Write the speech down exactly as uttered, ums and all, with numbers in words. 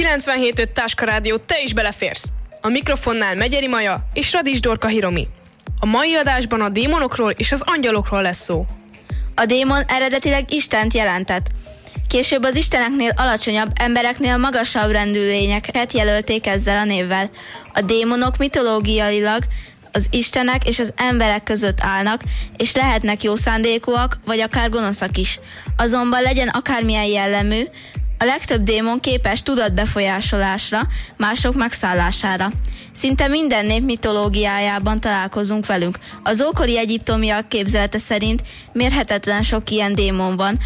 kilencvenhét öt Táska Rádió, te is beleférsz! A mikrofonnál Megyeri Maja és Radics Dorka Hiromi. A mai adásban a démonokról és az angyalokról lesz szó. A démon eredetileg Istent jelentett. Később az isteneknél alacsonyabb, embereknél magasabb rendű lényeket jelölték ezzel a névvel. A démonok mitológiailag az istenek és az emberek között állnak, és lehetnek jó szándékúak, vagy akár gonoszak is. Azonban legyen akármilyen jellemű, a legtöbb démon képes tudatbefolyásolásra, mások megszállására. Szinte minden nép mitológiájában találkozunk velünk. Az ókori egyiptomiak képzelete szerint mérhetetlen sok ilyen démon van,